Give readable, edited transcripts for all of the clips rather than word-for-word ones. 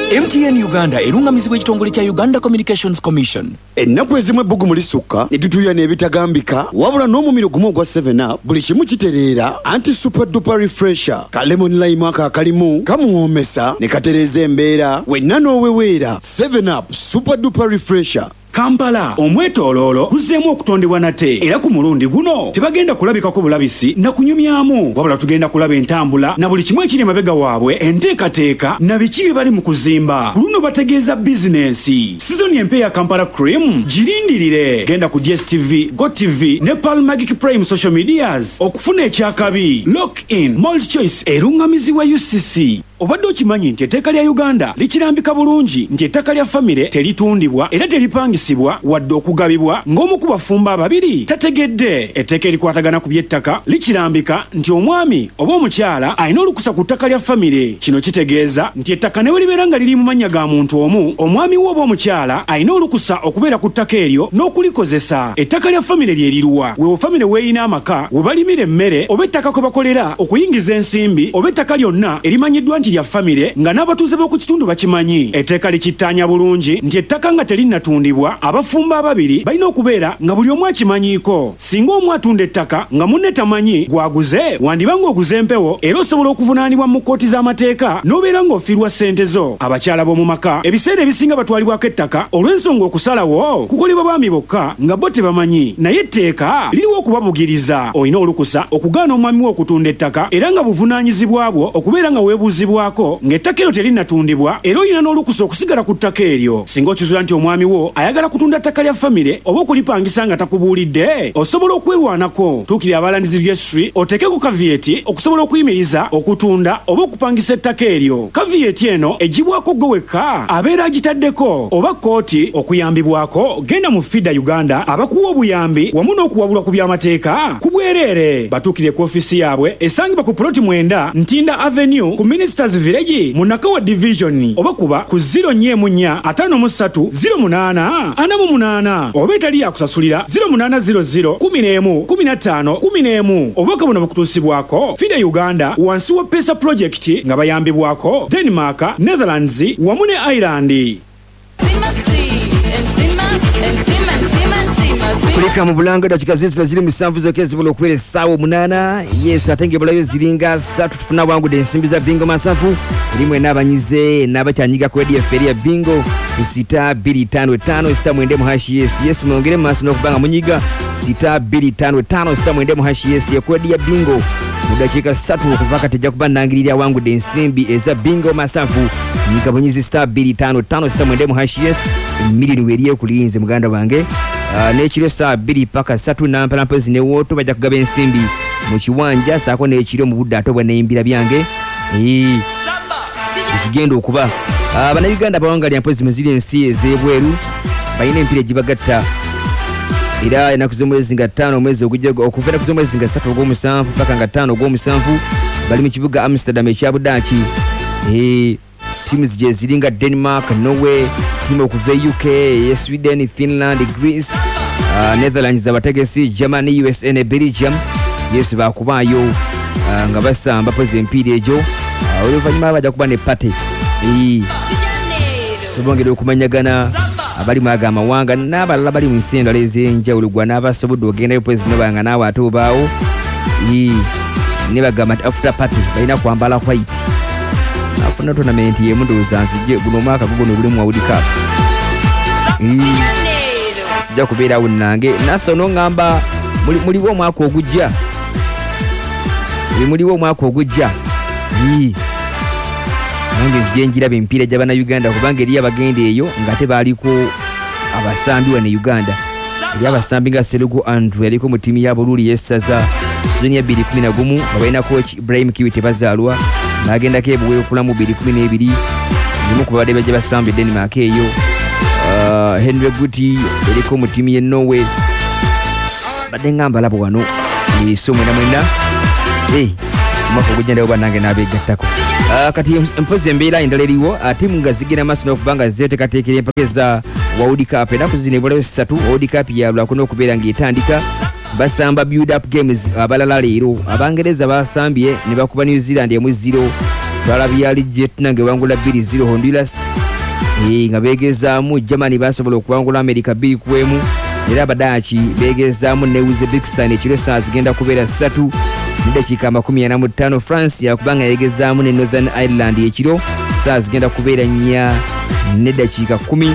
MTN Uganda erungamizibwa ekitongole kya Uganda Communications Commission. Ennaku ezimu ebbugu mulisukka ne tutuuya n'ebitagambika wabula n'omumiro gumu ogwa 7up buli kimu kitereera anti super duper refresher ka lemon lime akalimu kamuwoomesa ne katereeza embeera wenna n'oweweera 7up super duper refresher. Kampala omwetooloolo kuzzeemu okutondebwa nate era ku mulundi guno tebagenda kulabikako bulabisi na kunyumyamu wabula tugenda kulaba entambula na buli kimu ekiri emabega waabwe enteekateeka na biki bye bali mu kuzimba ku luno bategeeza bizinensi. Sizoni empa ya Kampala Cream girindirire genda ku DSTV, GoTV ne Pearl Magic Prime social medias okufuna ekyakabi. Lock in Mold Choice erungamizibwa UCC. Obadde okimanyi nti etteeka lya Uganda likirambika bulungi nti ettaka lya famire teritundibwa era teripangisibwa wadde okugabibwa ng'omu ku bafumba ababiri tategedde. Etteeka erikwatagana ku by'ettaka likirambika nti omwami oba omukyala alina olukusa ku ttaka lya famire. Kino kitegeeza nti ettaka ne bwe libeera nga liri mu mannya ga muntu omu, omwami wo oba omukyala alina olukusa okubeera ku ttaka eryo n'okulikozesa. Ettaka lya famire lye liruwa wewe famire weeyina amaka we balimira emmere oba ettaka kwe bakolera okuyingiza ensimbi oba ettaka lyonna erimanyiddwa nti lya famire nga n'abatuuze b'oku kitundu bakimanyi. Etteeka likittaanya bulungi nti ettaka nga terinatundibwa abafumba ababiri balina okubeera nga buli omu akimanyiiko. Singa omu atunda ettaka nga munne tamanyi gwaguze wandiba ng'oguze empewo era osobola okuvunaanibwa mu kkooti z'amateeka n'obeera ng'ofiirwa ssente zo. Abakyala b'omu maka ebiseera ebisinga batwalibwako ettaka olw'ensonga okusalawo kukolebwa baami bokka nga bo tebamanyi, naye etteeka liriwo okubabugiriza. Olina olukusa okugaana omwami wo okutunda ettaka era nga buvunaanyizibwa bwo okubeera nga weebuuzibwako ng'ettaka eryo terinatundibwa era olina n'olukusa okusigala ku ttaka eryo. Singa okizuula nti omwami wo ayagala kutunda ttaka lya famire oba okulipangisa nga takubuulidde, osobola okwerwanako. Tuukirira abalandizi registry oteekeko kavieti okusobola okuyimiriza okutunda oba okupangisa ettaka eryo. Kavieti eno egibwako gwe wekka abeera agitaddeko oba kkooti okuyambibwako. Genda mu FIDA Uganda abakuwa obuyambi wamu n'okuwabulwa ku by'amateeka ku bwereere. Batuukire ku ofisi yaabwe esangibwa ku Ploti 9 Ntinda Avenue ku Ministers Village mu Nakawa Division oba kuba ku 0-4-53-08-48 oba etali yakusasulira 0800-11-15-11 obubaka buno bukutuusibwako FIDA Uganda wansi wa PESA Project nga bayambibwako Denmark, Netherlands wamu ne Ireland. Kulika mu Bulanga dakika zizira ziri musanvu zokezi bulo kwere sawo 8. Yes atenge bulayo ziringa 3 tufuna wangu de nsimbi za bingo masafu limwe nabanyize nabacyanyiga ku radio feria bingo sita 255 sita mwende mu hashi yes mwongere maso no kubanga munyiga sita 255 sita mwende mu hashi ya ku radio bingo mudakika 3 okuvaka tejja kubanangirira wangu de nsimbi eza bingo masafu nyiga bunyizi sita 255 sita mwende mu hashi milili weriye kulinze muganda wange. N'ekiro saa 2 paka 3 nampalampezi ne woto bajja kugaba ensimbi mu kiwanja saako n'ekiro mu budde atobwa n'eyimbira byange ekigenda okuba bannayuganda bawangalya mpozi muziri ensi ez'ebweru balina empira egibagatta era ennaku z'omwezi nga 5 omwezi ogujja okuva ennaku z'omwezi nga 3 ogw'omusanvu paka nga 5 ogw'omusanvu bali mu kibuga Amsterdam ekya Budaaki. Timu zije ziringa Denmark, Norway, timu okuva UK, Sweden, Finland, Greece, Netherlands abategesi, Germany, USA ne Belgium. Yesu bakubayo nga basamba pozi empira ejo. Oluvannyuma bajja kuba ne party. Sobongera okumanyagana abali mu amawanga n'abalala bali mu nsi endala ez'enjawulo gwa n'abasobodde ogendayo pozi nobanga naawe ate obaawo. Ne bagamba after party balina kwambala white. Afuna tournament ye mundoza nzije guno mwaka guno buli mu World Cup. Sijja kubeera wonnange nasa no ngamba muliwo mwaka ogujja. Muliwo mwaka ogujja. Nange zigenjira bempira jabana Uganda kubanga eri abagende eyo ngate baliko abasambi wa ne Uganda. Eri abasambi nga Selugo Andrew yaliko mu timu ya Bululi yesaza sizoni ya 2011 abaina coach Ibrahim Kiwite bazalwa nagenda kebuwe okulamu 2012 nimu kubade baje basambe Denmark eyo. Henry Guti eriko mu timu ye Norway bade ngamba labo wano somwe na mwenda mako gujenda obanange nabegattako kati empozi embeera endala eriwo timu nga zigina maso n'okubanga zeetekateekera empakeza World Cup ennaku zino ebulayo 3 World Cup yalwako n'okubeera ng'etandika basamba build up games abalala leero abangereza basambye ne bakuba New Zealand 0 twalabye Argentina ngewangula 2-0 Honduras nga begezaamu Germany basobola okuwangula America 2-1 era Abadachi begezaamu ne Uzbekistan ekiro saa zigenda kubeera 3 n'eddakiika 45 France yakubanga yegezaamu ne Northern Ireland ekiro saa zigenda kubeera 4 n'eddakiika 10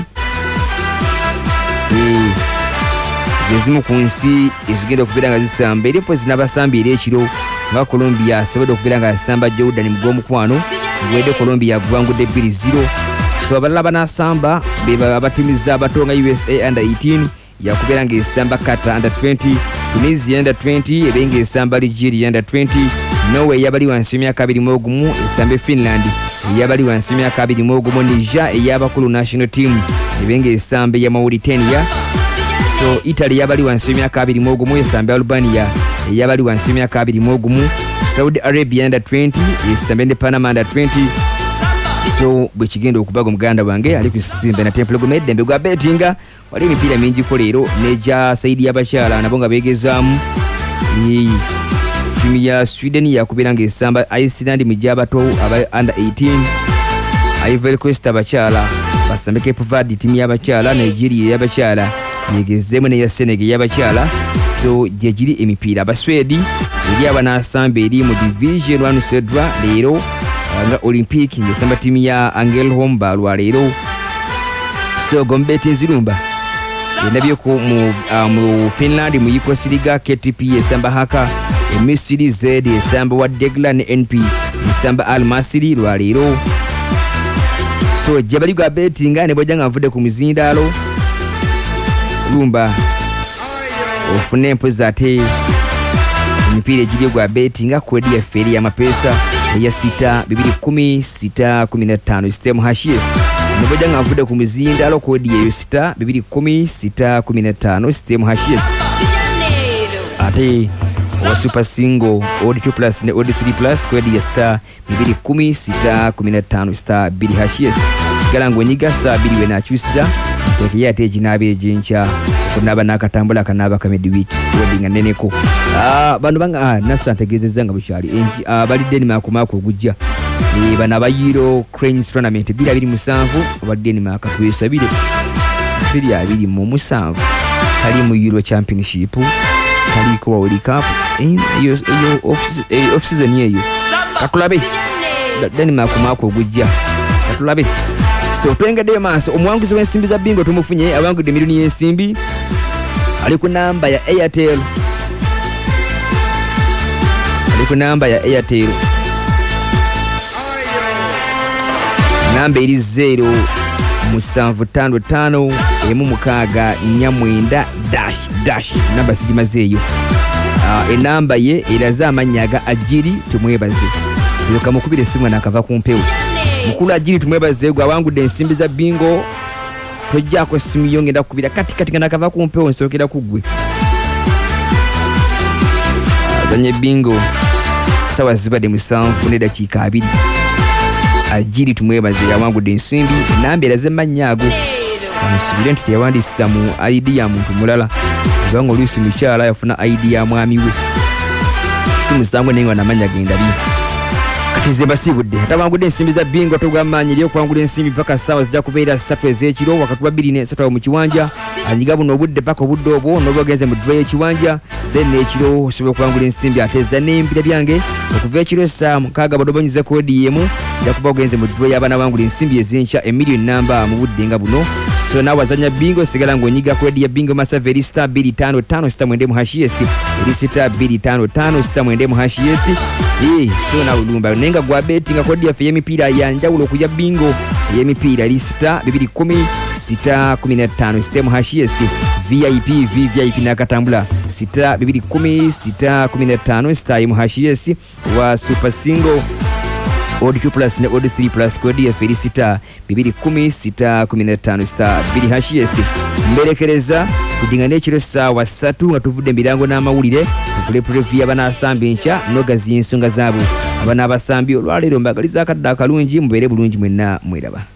zezimu ku nsi ezigenda okubeera nga zisamba eripo zinabasambi era ekiro nga Colombia asobodde okubeera nga asamba Jordan mu gw'omukwano ngwedde Colombia gubangudde 2-0 so abalala banasamba beba abatimiza abato nga USA under 18 yakubeera nga esamba Qatar under 20 Tunisia under 20 ebenga esamba Algeria under 20 Norway yabali wansi myaka 21 esamba Finland yabali wansi myaka 21 Niger eyabakulu national team ebenga esamba ya Mauritania so Italy yabali wansi myaka 21 esamba Albania yabali wansi myaka 21 Saudi Arabia under 20 esamba ne Panama under 20 so bwe kigenda okubaga omuganda wange ali kusimba na Temple Gomez dembe gwa bettinga wali emipiira mingi ko leero neja saidi y'abakyala nabo nga begezaamu timu ya Sweden yakubeera nga esamba Iceland mu gy'abato aba under 18 Ivory Coast abakyala basambe Cape Verde timu y'abakyala Nigeria y'abakyala yegezeemu ne ya Senegal y'abakyala so gyegiri emipiira abaswedi eri abanasamba eri mu division 1 Cedra leero nga Olympic ngesamba timu ya Angel Homba lwaleero so Gombeti Nzirumba endabye ko mu Finland mu Yikos Liga KTP esamba Haka Misiri Z esamba wa Degla ne NP esamba Al Masry lwaleero so jabali gwa bettinga ne bojja nga nvudde ku mizindalo Lumba ofune empoza ate emipiira egiri gwa bettinga kwedi ya feri ya mapesa ya 6-2-10-6-15 system hashes neboja nga nvude ku mizindalo kodi eyo 6-2-10-6-15 system hashes ate wa super single odd 2 plus ne odd 3 plus kodi ya 6-2-10-6-15 hashes sigala ngonyiga saa 2 we nakyusiza tekiya ate jinabe jincha kunaba nakatambula kanaba kamedi wiki wedding aneneko bano banga nasa ntegezeza nga bukyali enji balidde ni makumako ogujja bana bayiro Cranes tournament 227 balidde ni makatwesabire 227 kali mu Euro Championship kali ko World Cup iyo off season yeyo katulabe dani makumako ogujja katulabe so twengedde maaso omuwanguzi w'ensimbi za bingo tumufunye abangudde milioni y'ensimbi ali ku namba ya Airtel namba eri 0-755-169 namba sigimazeeyo enamba ye eraza amannya aga Ajiri tumwebaze yoka mukubire essimu nakava ku mpewo mukulu Ajiri tumwebaze gwe awangudde ensimbi za bingo tojjaako essimu yo ngenda kukubira kati nga nakava ku mpewo nsookera ku ggwe azanye bingo sawa zibadde 7 n'eddakiika 2 Ajiri tumwebaze yawangudde ensimbi enamba eraze mannya ago kamusubire nti teyawandisa mu ID ya muntu mulala kubanga oluusi mukyala yafuna ID ya mwami we si musango naye nga namanya gendali kati ze basibudde atawangudde ensimbi za bingo togwamaanyi lyo kwangula ensimbi paka sawa zijja kubeera 3 ez'ekiro wakati wa 2 mu kiwanja anyiga buno obudde paka obudde obwo n'obagenze mu draw y'ekiwanja then n'ekiro osobola kwangula ensimbi ateza n'empira byange okuva ekiro saa 6 badobonyiza kodi yemu ejja kuba ogenze mu draw y'abaana bangula ensimbi ez'enkya emiliyoni namba mu budde nga buno so nawe wazanya bingo sigala ng'onyiga kodi ya bingo masava eri *255*7 eri *255*7 so nawe lumba nenga gwa bettinga kodi yaffe y'emipiira yanjawulo okuja bingo ey'emipiira eri *21615 system hashes VIP nakatambula *21615 system hashes wa super single odd 2 plus ne odd 3 plus kodi yaffe eri *21615 hashes mberekereza kudinga n'ekiro ssaawa 3 nga tuvudde emirango n'amawulire tukule preview y'abanasamba enkya nogaziya ensonga zaabo abana abasambi olwaleero mbagaliza akadde akalungi mubeere bulungi mwenna mweraba.